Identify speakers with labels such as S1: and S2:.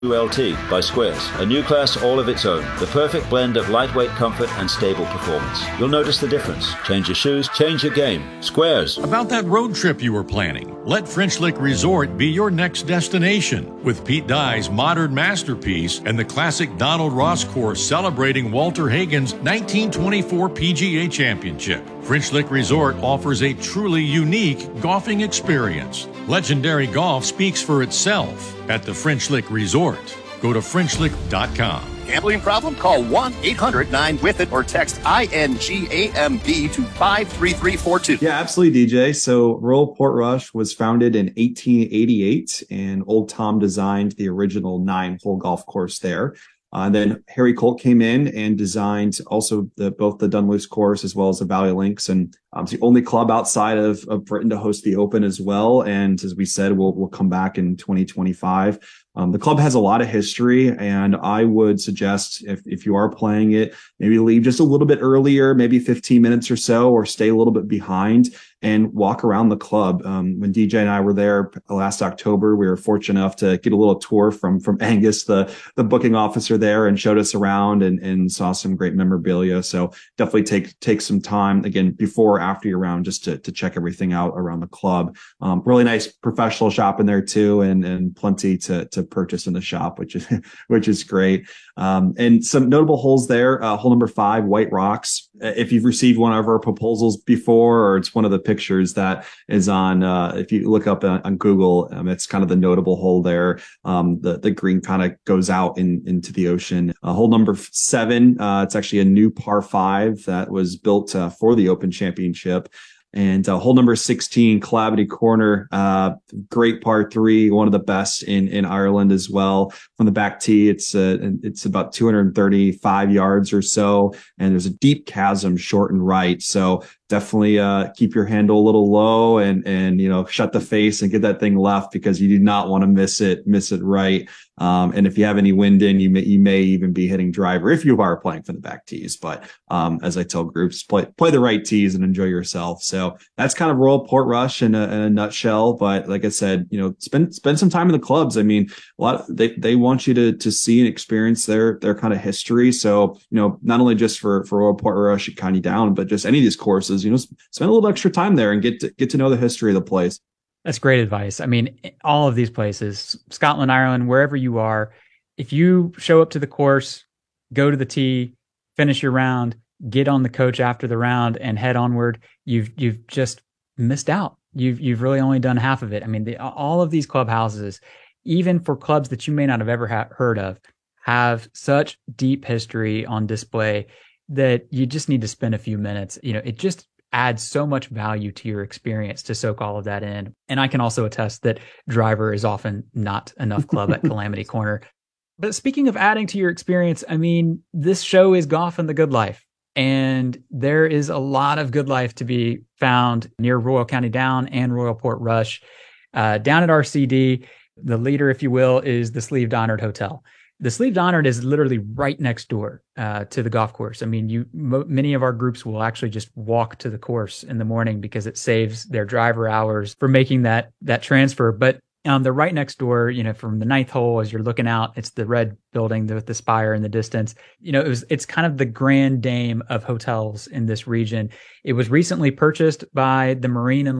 S1: ULT by Squares, a new class all of its own. The perfect blend of lightweight comfort and stable performance. You'll notice the difference. Change your shoes, change your game. Squares.
S2: About that road trip you were planning, let French Lick Resort be your next destination. With Pete Dye's modern masterpiece and the classic Donald Ross course celebrating Walter Hagen's 1924 PGA Championship, French Lick Resort offers a truly unique golfing experience. Legendary golf speaks for itself at the French Lick Resort. Go to FrenchLick.com.
S3: Gambling problem? Call 1-800-9-WITH-IT or text INGAMB to 53342.
S4: Yeah, absolutely, DJ. So Royal Portrush was founded in 1888, and Old Tom designed the original 9-hole golf course there. Then Harry Colt came in and designed also both the Dunluce course as well as the Valley Links, and it's the only club outside of Britain to host the Open as well. And as we said, we'll come back in 2025. The club has a lot of history, and I would suggest if you are playing it, maybe leave just a little bit earlier, maybe 15 minutes or so, or stay a little bit behind and walk around the club. When DJ and I were there last October, we were fortunate enough to get a little tour from Angus, the booking officer there, and showed us around and saw some great memorabilia. So definitely take some time, again, before or after your round, just to check everything out around the club. Really nice professional shop in there too, and plenty to purchase in the shop, which is great. And some notable holes there. Hole number 5, White Rocks. If you've received one of our proposals before, or it's one of the pictures that is on, if you look up on Google, it's kind of the notable hole there. The green kind of goes out into the ocean. Hole number 7, it's actually a new par 5 that was built for the Open Championship. And hole number 16, Calamity Corner, great par 3, one of the best in Ireland as well. From the back tee, it's about 235 yards or so, and there's a deep chasm short and right. So definitely keep your handle a little low and shut the face and get that thing left, because you do not want to miss it right. And if you have any wind in, you may even be hitting driver if you are playing for the back tees. But as I tell groups, play the right tees and enjoy yourself. So that's kind of Royal Portrush in a nutshell. But like I said, spend some time in the clubs. I mean, they want you to see and experience their kind of history. So not only just for Royal Portrush and County Down, but just any of these courses, spend a little extra time there and get to know the history of the place.
S5: That's great advice. I mean, all of these places, Scotland, Ireland, wherever you are, if you show up to the course, go to the tee, finish your round, get on the coach after the round and head onward, you've just missed out. You've really only done half of it. I mean, all of these clubhouses, even for clubs that you may not have ever heard of, have such deep history on display that you just need to spend a few minutes. It just adds so much value to your experience to soak all of that in. And I can also attest that driver is often not enough club at Calamity Corner. But speaking of adding to your experience, I mean, this show is Golf and the Good Life. And there is a lot of good life to be found near Royal County Down and Royal Portrush. Down at RCD, the leader, if you will, is the Sleeved Honored Hotel. The Sleeved Honored is literally right next door to the golf course. I mean, many of our groups will actually just walk to the course in the morning because it saves their driver hours for making that transfer. But they're right next door, from the 9th hole, as you're looking out, it's the red building with the spire in the distance. It's kind of the grand dame of hotels in this region. It was recently purchased by the Marine and